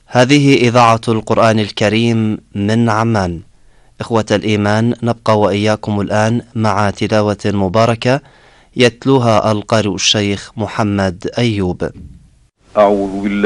هذه إذاعة القرآن الكريم من عمان. إخوة الإيمان، نبقى وإياكم الآن مع تلاوة مباركة يتلوها القارئ الشيخ محمد أيوب. أعوذ بالله